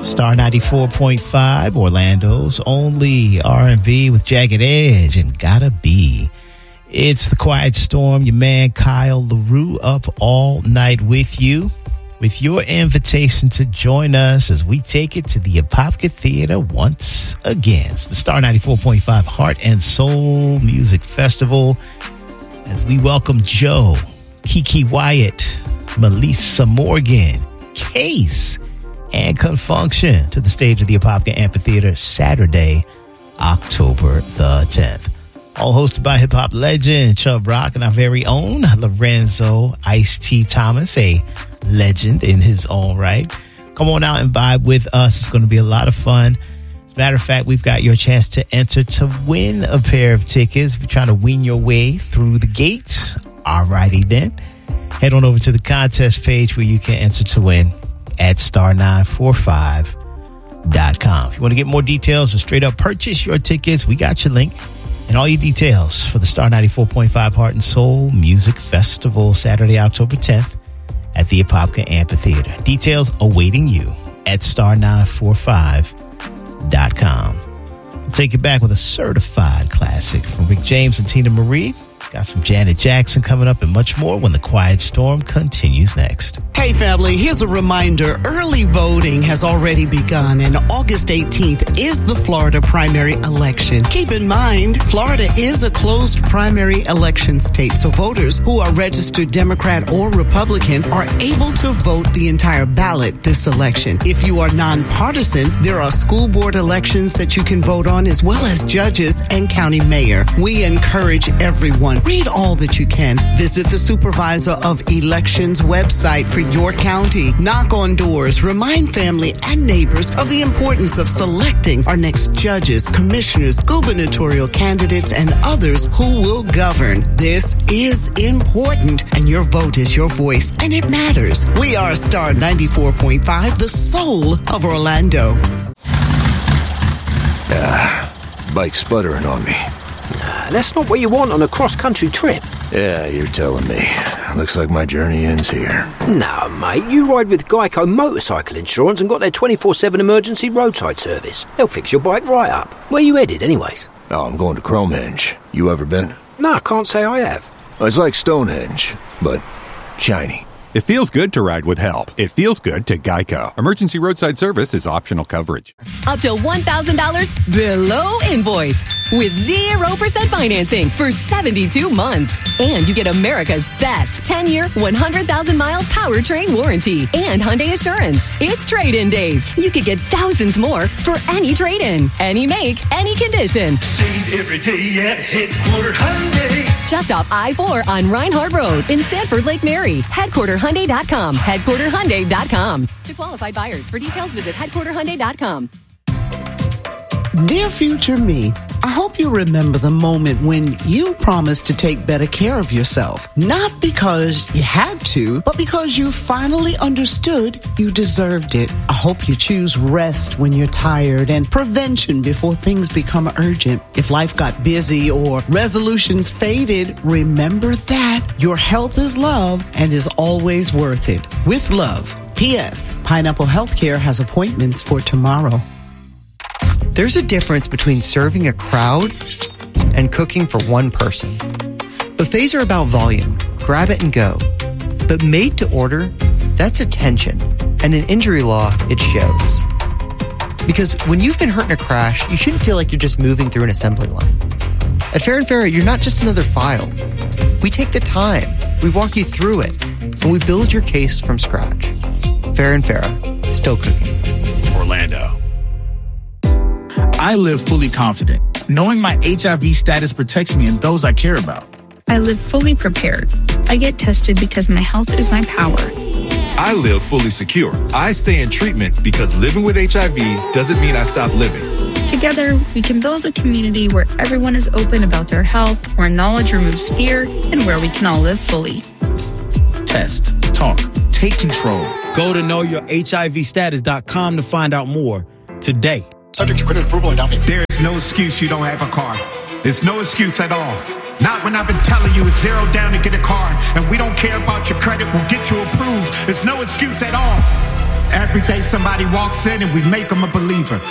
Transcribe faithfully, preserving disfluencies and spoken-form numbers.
Star ninety-four point five, Orlando's only R and B with Jagged Edge and Gotta Be. It's The Quiet Storm, your man Kyle LaRue up all night with you, with your invitation to join us as we take it to the Apopka Theater once again. It's the Star ninety-four point five Heart and Soul Music Festival as we welcome Joe, Kiki Wyatt, Melissa Morgan, Case, and Confunction to the stage of the Apopka Amphitheater Saturday, October the tenth. All hosted by hip-hop legend Chubb Rock and our very own Lorenzo Ice-T Thomas, a legend in his own right. Come on out and vibe with us. It's going to be a lot of fun. As a matter of fact, we've got your chance to enter to win a pair of tickets. If you're trying to win your way through the gates, alrighty then. Head on over to the contest page where you can enter to win at star nine four five dot com. If you want to get more details or straight up purchase your tickets, we got your link and all your details for the Star ninety-four point five Heart and Soul Music Festival Saturday, October tenth at the Apopka Amphitheater. Details awaiting you at star nine four five dot com. We'll take it back with a certified classic from Rick James and Tina Marie. Got some Janet Jackson coming up and much more when The Quiet Storm continues next. Hey family, here's a reminder. Early voting has already begun and August eighteenth is the Florida primary election. Keep in mind, Florida is a closed primary election state, so voters who are registered Democrat or Republican are able to vote the entire ballot this election. If you are nonpartisan, there are school board elections that you can vote on as well as judges and county mayor. We encourage everyone. Read all that you can. Visit the Supervisor of Elections website for your county. Knock on doors. Remind family and neighbors of the importance of selecting our next judges, commissioners, gubernatorial candidates, and others who will govern. This is important, and your vote is your voice, and it matters. We are Star ninety-four point five, the soul of Orlando. Ah, bike's sputtering on me. Nah, that's not what you want on a cross-country trip. Yeah, you're telling me. Looks like my journey ends here. No, mate, you ride with Geico Motorcycle Insurance and got their twenty-four seven emergency roadside service. They'll fix your bike right up. Where you headed, anyways? Oh, I'm going to Cromehenge. You ever been? No, I can't say I have. It's like Stonehenge, but shiny. It feels good to ride with help. It feels good to Geico. Emergency roadside service is optional coverage. Up to one thousand dollars below invoice with zero percent financing for seventy-two months. And you get America's best ten-year, one hundred thousand mile powertrain warranty and Hyundai Assurance. It's trade-in days. You could get thousands more for any trade-in, any make, any condition. Save every day at Headquarter Hyundai. Just off I four on Reinhardt Road in Sanford Lake Mary. Headquarter Hyundai dot com. Headquarter Hyundai dot com. To qualified buyers, for details, visit Headquarter Hyundai dot com. Dear future me, I hope you remember the moment when you promised to take better care of yourself. Not because you had to, but because you finally understood you deserved it. I hope you choose rest when you're tired and prevention before things become urgent. If life got busy or resolutions faded, remember that your health is love and is always worth it. With love. P S. Pineapple Healthcare has appointments for tomorrow. There's a difference between serving a crowd and cooking for one person. Buffets are about volume, grab it and go. But made to order, that's attention. And in injury law, it shows. Because when you've been hurt in a crash, you shouldn't feel like you're just moving through an assembly line. At Fair and Fair, you're not just another file. We take the time, we walk you through it, and we build your case from scratch. Fair and Fair, still cooking. Orlando. I live fully confident, knowing my H I V status protects me and those I care about. I live fully prepared. I get tested because my health is my power. I live fully secure. I stay in treatment because living with H I V doesn't mean I stop living. Together, we can build a community where everyone is open about their health, where knowledge removes fear, and where we can all live fully. Test, talk, take control. Go to know your H I V status dot com to find out more today. Subject to credit approval and down payment. There is no excuse you don't have a car. There's no excuse at all. Not when I've been telling you it's zero down to get a car, and we don't care about your credit, we'll get you approved. There's no excuse at all. Every day somebody walks in and we make them a believer.